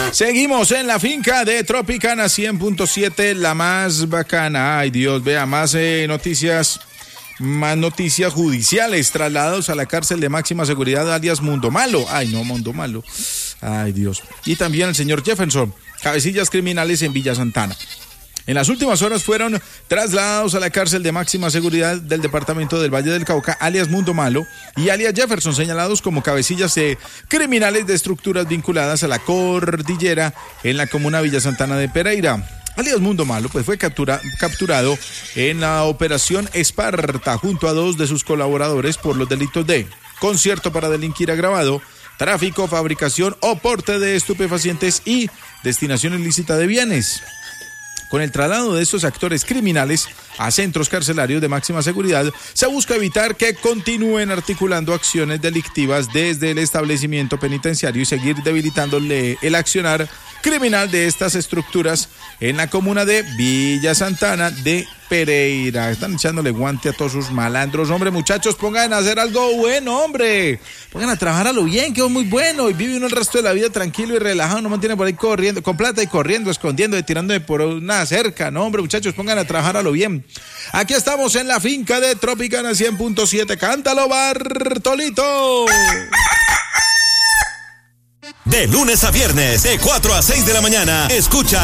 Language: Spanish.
Seguimos en la finca de Tropicana 100.7, la más bacana. Ay, Dios, vea, más noticias judiciales. Trasladados a la cárcel de máxima seguridad alias Mundo Malo. Ay, no, Mundo Malo. Ay, Dios. Y también el señor Jefferson, cabecillas criminales en Villa Santana. En las últimas horas fueron trasladados a la cárcel de máxima seguridad del departamento del Valle del Cauca, alias Mundo Malo y alias Jefferson, señalados como cabecillas criminales de estructuras vinculadas a la cordillera en la comuna Villa Santana de Pereira. Alias Mundo Malo pues fue capturado en la operación Esparta junto a 2 de sus colaboradores por los delitos de concierto para delinquir agravado, tráfico, fabricación o porte de estupefacientes y destinación ilícita de bienes. Con el traslado de estos actores criminales a centros carcelarios de máxima seguridad, se busca evitar que continúen articulando acciones delictivas desde el establecimiento penitenciario y seguir debilitándole el accionar criminal de estas estructuras en la comuna de Villa Santana de Pereira. Están echándole guante a todos sus malandros. Hombre, muchachos, pongan a hacer algo bueno, hombre. Pongan a trabajar a lo bien, que es muy bueno. Y vive uno el resto de la vida tranquilo y relajado. No mantiene por ahí corriendo, con plata y corriendo, escondiendo y tirando por una cerca. No, hombre, muchachos, pongan a trabajar a lo bien. Aquí estamos en la finca de Tropicana 100.7. Cántalo, Bartolito. De lunes a viernes, de 4 a 6 de la mañana, escucha